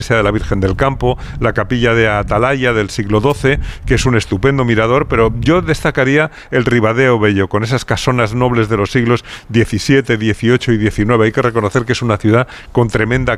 de la Virgen del Campo, la capilla de Atalaya del siglo XII, que es un estupendo mirador, pero yo destacaría el Ribadeo Bello, con esas casonas nobles de los siglos XVII, XVIII y XIX. Hay que reconocer que es una ciudad con tremenda